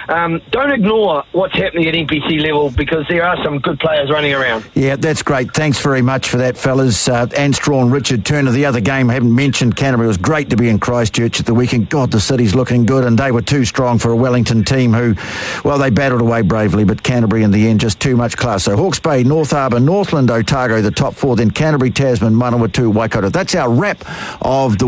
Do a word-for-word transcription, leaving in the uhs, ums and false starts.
um, don't ignore what's happening at N P C level, because there are some good players running around. Yeah, that's great. Thanks very much for that, fellas. Uh, Anne Straw and Richard Turner. The other game I haven't mentioned, Canterbury. It was great to be in Christchurch at the weekend. God, the city's looking good, and they were too strong for a Wellington team who, well, they battled away bravely, but Canterbury in the end just too much class. So Hawke's Bay, North Harbour, Northland, Otago, the top four, then Canterbury, Tasman, Manawatu, Waikato. That's our wrap of the